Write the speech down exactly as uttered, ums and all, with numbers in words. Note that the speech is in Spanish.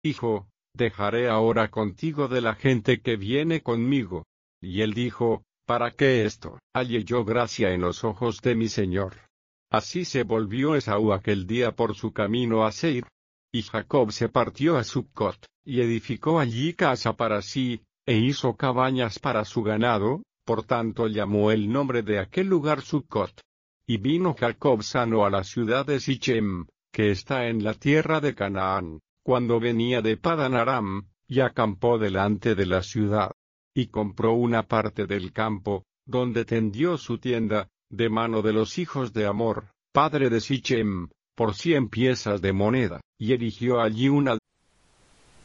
hijo, dejaré ahora contigo de la gente que viene conmigo. Y él dijo, ¿para qué esto? Halle yo gracia en los ojos de mi señor. Así se volvió Esaú aquel día por su camino a Seir. Y Jacob se partió a Succot, y edificó allí casa para sí, e hizo cabañas para su ganado, por tanto llamó el nombre de aquel lugar Succot. Y vino Jacob sano a la ciudad de Sichem, que está en la tierra de Canaán, cuando venía de Padan Aram, y acampó delante de la ciudad. Y compró una parte del campo, donde tendió su tienda, de mano de los hijos de Amor, padre de Sichem, por cien piezas de moneda, y erigió allí una